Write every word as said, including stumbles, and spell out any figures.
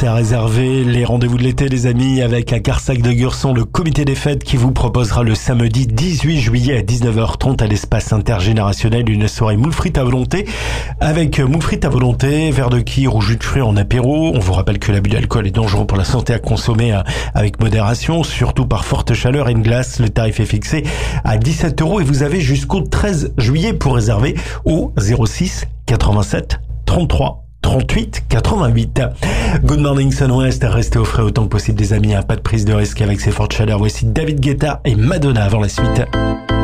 c'est à réserver. Les rendez-vous de l'été, les amis, avec à Carsac de Gurson, le comité des fêtes qui vous proposera le samedi dix-huit juillet à dix-neuf heures trente à l'espace intergénérationnel une soirée moules frites à volonté. Avec moules frites à volonté, verre de kir ou jus de fruits en apéro. On vous rappelle que l'abus d'alcool est dangereux pour la santé, à consommer avec modération, surtout par forte chaleur et une glace. Le tarif est fixé à dix-sept euros et vous avez jusqu'au treize juillet pour réserver au zéro six quatre-vingt-sept trente-trois trente-huit quatre-vingt-huit. Good morning Sun West, restez au frais autant que possible des amis, pas de prise de risque avec ces fortes chaleurs. Voici David Guetta et Madonna avant la suite.